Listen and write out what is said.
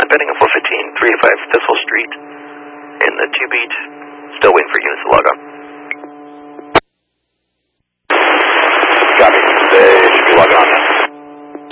Benningham 415, 385 Thistle Street in the 2 beat.